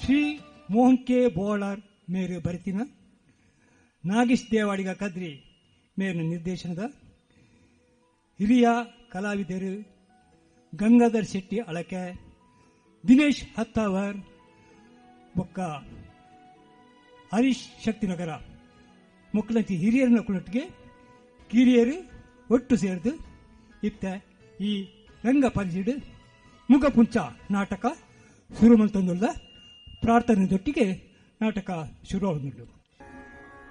Shri Mohan K Bolar ಮೇರು ಬರೆತಿನ, ನಾಗೇಶ್ ದೇವಾಡಿಗ ಕದ್ರಿ ಮೇರಿನ ನಿರ್ದೇಶನದ ಹಿರಿಯ ಕಲಾವಿದರು ಗಂಗಾಧರ್ ಶೆಟ್ಟಿ ಅಳಕೆ, ದಿನೇಶ್ ಹತ್ತಾವರ್ ಬೊಕ್ಕ ಹರೀಶ್ ಶಕ್ತಿನಗರ ಮೊಕ್ಕಲಂಚಿ ಹಿರಿಯರನ್ನ ಕುಳಟ್ಟಿಗೆ ಕಿರಿಯರು ಒಟ್ಟು ಸೇರಿದು ಇತ್ತ ಈ ರಂಗ ಪರಿಸಿಡು ಮುಗಪುಂಚ ನಾಟಕ ಶುರು ಮಂತೊಂದುಲ್ಲ ಪ್ರಾರ್ಥನೆದೊಟ್ಟಿಗೆ ನಾಟಕ ಶುರು ಆಗುന്നുള്ളൂ.